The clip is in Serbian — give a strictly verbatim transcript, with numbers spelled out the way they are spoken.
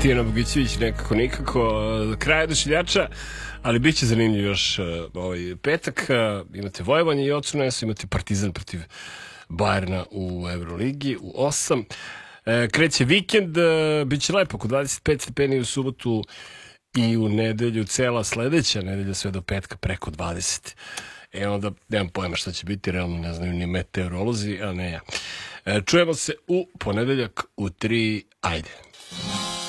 Tijana Bogićević nekako nikako, kraj oduševljača, ali bit će zanimljiv još ovaj petak. Imate Vojvodanje i Ocunes, imate Partizan protiv Bajerna u Euroligi u osam. Kreće vikend, bit će lepo, oko dvadeset pet stepeni u subotu i u nedelju, cela sledeća nedelja sve do petka preko dvadeset. E onda nemam pojma šta će biti, realno ne znaju ni meteorolozi, a ne ja. Čujemo se u ponedeljak u tri, ajde.